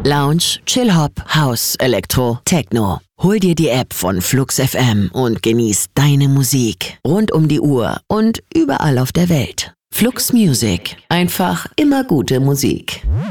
Lounge, Chill-Hop, House, Elektro, Techno. Hol dir die App von Flux FM und genieß deine Musik rund um die Uhr und überall auf der Welt. Flux Music. Einfach immer gute Musik.